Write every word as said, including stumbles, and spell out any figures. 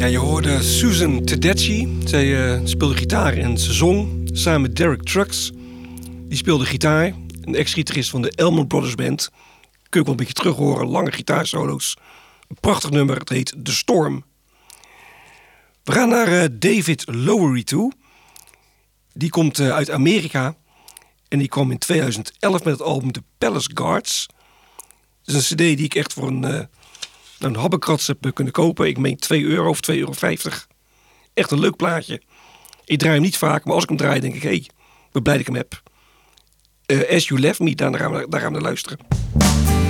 Ja, je hoorde Susan Tedeschi. Zij uh, speelde gitaar en ze zong samen met Derek Trucks. Die speelde gitaar. Een ex-gitarist van de Elmer Brothers Band. Kun je ook wel een beetje terug horen. Lange gitaarsolo's. Een prachtig nummer. Het heet The Storm. We gaan naar uh, David Lowery toe. Die komt uh, uit Amerika. En die kwam in tweeduizend elf met het album The Palace Guards. Dat is een cd die ik echt voor een... Uh, een habbekrats heb kunnen kopen. Ik meen twee euro of twee euro vijftig. Echt een leuk plaatje. Ik draai hem niet vaak, maar als ik hem draai denk ik... hé, hey, ik ben blij dat ik hem heb. Uh, As You Left Me, daar gaan we, daar gaan we naar luisteren.